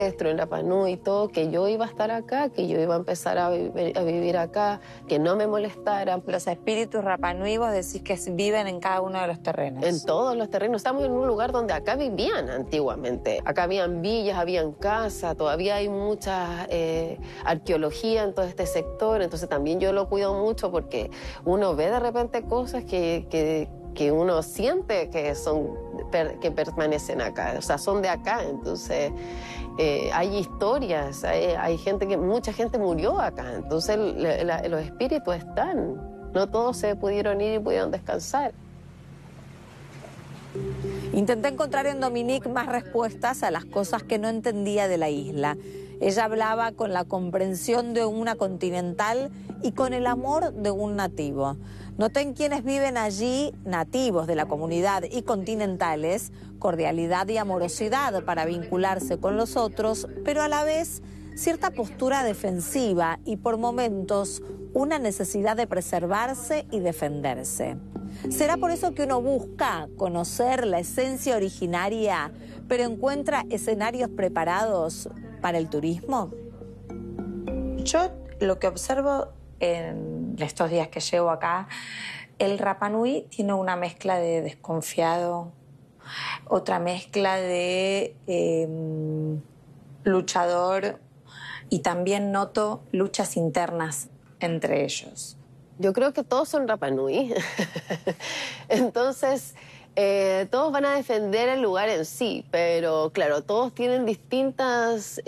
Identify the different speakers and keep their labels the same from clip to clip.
Speaker 1: en Rapa Nui y todo, que yo iba a estar acá, que yo iba a empezar a vivir acá, que no me molestaran.
Speaker 2: Los espíritus Rapa Nui, vos decís que viven en cada uno de los terrenos.
Speaker 1: En todos los terrenos. Estamos en un lugar donde acá vivían antiguamente. Acá habían villas, habían casas, todavía hay mucha arqueología en todo este sector, entonces también yo lo cuido mucho porque uno ve de repente cosas que uno siente que permanecen acá, o sea, son de acá, entonces hay historias, hay gente mucha gente murió acá, entonces los espíritus están, no todos se pudieron ir y pudieron descansar.
Speaker 2: Intenté encontrar en Dominique más respuestas a las cosas que no entendía de la isla. Ella hablaba con la comprensión de una continental y con el amor de un nativo. Noté en quienes viven allí, nativos de la comunidad y continentales, cordialidad y amorosidad para vincularse con los otros, pero a la vez cierta postura defensiva y por momentos una necesidad de preservarse y defenderse. ¿Será por eso que uno busca conocer la esencia originaria, pero encuentra escenarios preparados para el turismo?
Speaker 3: Yo lo que observo en estos días que llevo acá, el Rapa Nui tiene una mezcla de desconfiado, otra mezcla de luchador, y también noto luchas internas entre ellos.
Speaker 1: Yo creo que todos son Rapa Nui. Entonces, todos van a defender el lugar en sí, pero claro, todos tienen distintas,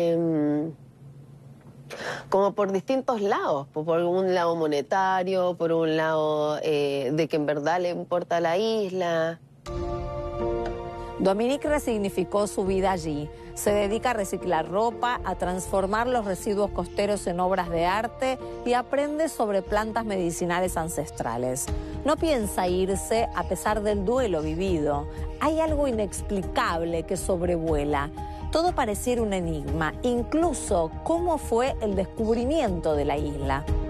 Speaker 1: como por distintos lados, por un lado monetario, por un lado de que en verdad le importa la isla.
Speaker 2: Dominique resignificó su vida allí. Se dedica a reciclar ropa, a transformar los residuos costeros en obras de arte y aprende sobre plantas medicinales ancestrales. No piensa irse a pesar del duelo vivido. Hay algo inexplicable que sobrevuela. Todo pareciera un enigma, incluso cómo fue el descubrimiento de la isla.